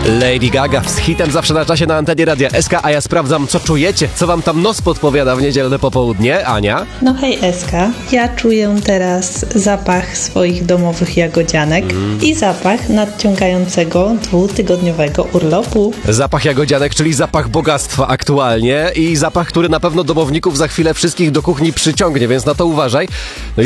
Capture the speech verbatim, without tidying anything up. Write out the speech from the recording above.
Lady Gaga z hitem zawsze na czasie na antenie Radia S K, a ja sprawdzam, co czujecie, co wam tam nos podpowiada w niedzielne popołudnie. Ania? No hej Eska, ja czuję teraz zapach swoich domowych jagodzianek mm. i zapach nadciągającego dwutygodniowego urlopu. Zapach jagodzianek, czyli zapach bogactwa aktualnie i zapach, który na pewno domowników za chwilę wszystkich do kuchni przyciągnie, więc na to uważaj. No i